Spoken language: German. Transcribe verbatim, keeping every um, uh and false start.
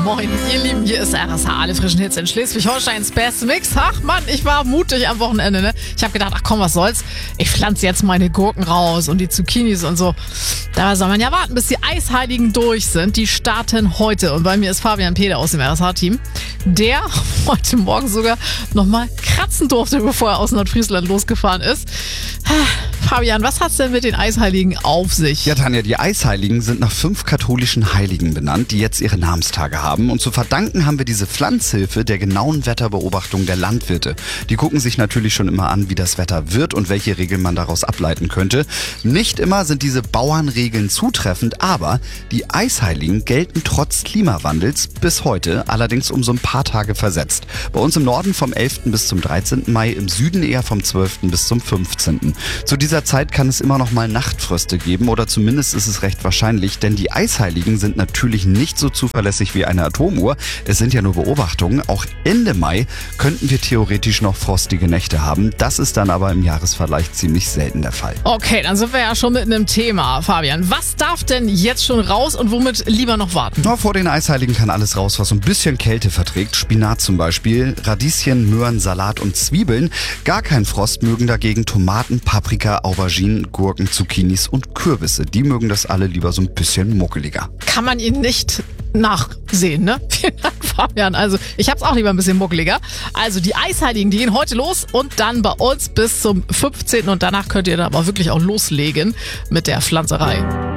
Moin, ihr Lieben, hier ist R S H, alle frischen Hits in Schleswig-Holsteins Best Mix. Ach Mann, ich war mutig am Wochenende, ne? Ich habe gedacht, ach komm, was soll's? Ich pflanze jetzt meine Gurken raus und die Zucchinis und so. Da soll man ja warten, bis die Eisheiligen durch sind. Die starten heute. Und bei mir ist Fabian Peter aus dem R S H-Team, der heute Morgen sogar nochmal kratzen durfte, bevor er aus Nordfriesland losgefahren ist. Fabian, was hat's denn mit den Eisheiligen auf sich? Ja, Tanja, die Eisheiligen sind nach fünf katholischen Heiligen benannt, die jetzt ihre Namenstage haben. Und zu verdanken haben wir diese Pflanzhilfe der genauen Wetterbeobachtung der Landwirte. Die gucken sich natürlich schon immer an, wie das Wetter wird und welche Regeln man daraus ableiten könnte. Nicht immer sind diese Bauernregeln zutreffend, aber die Eisheiligen gelten trotz Klimawandels bis heute, allerdings um so ein paar Tage versetzt. Bei uns im Norden vom elften bis zum dreizehnten Mai, im Süden eher vom zwölften bis zum fünfzehnten Zu dieser Zeit kann es immer noch mal Nachtfröste geben oder zumindest ist es recht wahrscheinlich, denn die Eisheiligen sind natürlich nicht so zuverlässig wie eine Atomuhr. Es sind ja nur Beobachtungen. Auch Ende Mai könnten wir theoretisch noch frostige Nächte haben. Das ist dann aber im Jahresvergleich ziemlich selten der Fall. Okay, dann sind wir ja schon mitten im Thema, Fabian. Was darf denn jetzt schon raus und womit lieber noch warten? Na, vor den Eisheiligen kann alles raus, was so ein bisschen Kälte verträgt. Spinat zum Beispiel, Radieschen, Möhren, Salat und Zwiebeln. Gar kein Frost mögen dagegen Tomaten, Paprika, Auberginen, Gurken, Zucchinis und Kürbisse. Die mögen das alle lieber so ein bisschen muckeliger. Kann man ihn nicht nachsehen, ne? Vielen Dank, Fabian. Also, ich hab's auch lieber ein bisschen muckeliger. Also, die Eisheiligen, die gehen heute los und dann bei uns bis zum fünfzehnten und danach könnt ihr dann aber wirklich auch loslegen mit der Pflanzerei.